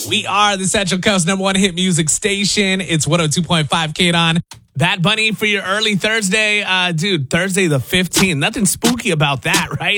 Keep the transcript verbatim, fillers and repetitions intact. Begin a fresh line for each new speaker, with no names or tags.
We are the Central Coast number one hit music station. It's one oh two point five K on. Bad Bunny for your early Thursday. Uh, dude, Thursday the fifteenth. Nothing spooky about that, right?